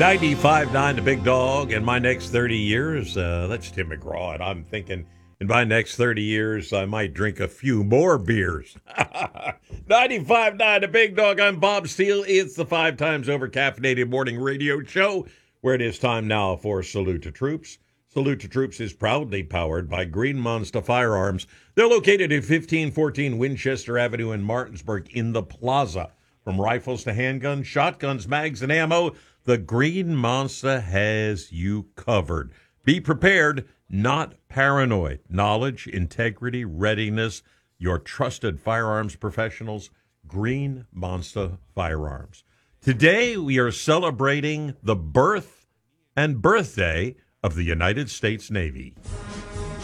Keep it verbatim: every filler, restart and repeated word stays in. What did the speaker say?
ninety-five point nine The Big Dog. In my next thirty years, uh, that's Tim McGraw, and I'm thinking in my next thirty years, I might drink a few more beers. ninety-five point nine The Big Dog. I'm Bob Steele. It's the five times over caffeinated morning radio show where it is time now for Salute to Troops. Salute to Troops is proudly powered by Green Monster Firearms. They're located at fifteen fourteen Winchester Avenue in Martinsburg in the plaza. From rifles to handguns, shotguns, mags, and ammo, the Green Monster has you covered. Be prepared, not paranoid. Knowledge, integrity, readiness, your trusted firearms professionals, Green Monster Firearms. Today, we are celebrating the birth and birthday of the United States Navy.